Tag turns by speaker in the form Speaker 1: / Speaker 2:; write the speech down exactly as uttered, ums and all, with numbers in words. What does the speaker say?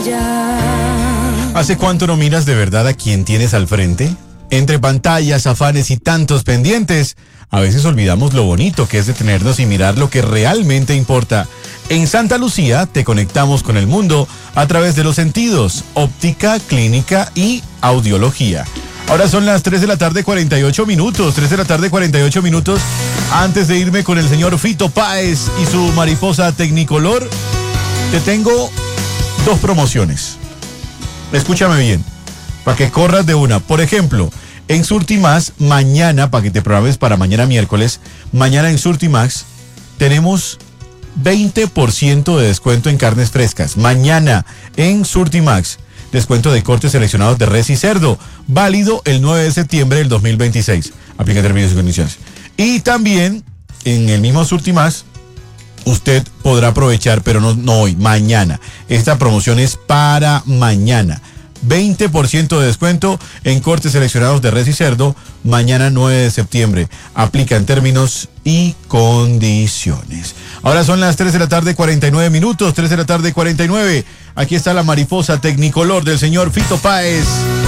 Speaker 1: ¿Hace cuánto no miras de verdad a quien tienes al frente? Entre pantallas, afanes y tantos pendientes, a veces olvidamos lo bonito que es detenernos y mirar lo que realmente importa. En Santa Lucía te conectamos con el mundo a través de los sentidos, óptica, clínica y audiología. Ahora son las tres de la tarde, cuarenta y ocho minutos, tres de la tarde, cuarenta y ocho minutos. Antes de irme con el señor Fito Páez y su mariposa Tecnicolor, te tengo dos promociones. Escúchame bien, para que corras de una. Por ejemplo, en Surtimax, mañana, para que te programes para mañana miércoles, mañana en Surtimax tenemos veinte por ciento de descuento en carnes frescas. Mañana en Surtimax, descuento de cortes seleccionados de res y cerdo, válido el nueve de septiembre del dos mil veintiséis. Aplica términos y condiciones. Y también en el mismo Surtimax, usted podrá aprovechar, pero no, no hoy, mañana. Esta promoción es para mañana. veinte por ciento de descuento en cortes seleccionados de res y cerdo, mañana nueve de septiembre. Aplica en términos y condiciones. Ahora son las tres de la tarde, cuarenta y nueve minutos, tres de la tarde, cuarenta y nueve. Aquí está la mariposa Tecnicolor del señor Fito Páez.